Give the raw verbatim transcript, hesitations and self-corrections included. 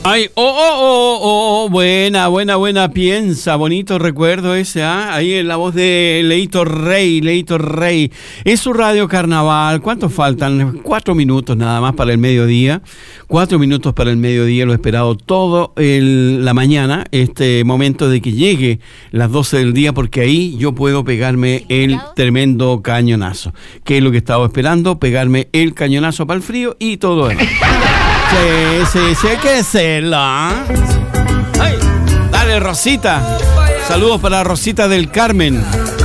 Ay, oh, oh, oh, oh, buena, buena, buena, piensa, bonito recuerdo ese, ¿ah? Ahí en la voz de Leito Rey, Leito Rey. Es su Radio Carnaval. ¿Cuántos faltan? Cuatro minutos nada más para el mediodía. Cuatro minutos para el mediodía, lo he esperado todo el, la mañana, este momento de que llegue las doce del día, porque ahí yo puedo pegarme el tremendo cañonazo. ¿Qué es lo que estaba esperando? Pegarme el cañonazo para el frío y todo eso. Sí, sí, sí, hay que hacerlo. Ay, dale, Rosita. Saludos para Rosita del Carmen.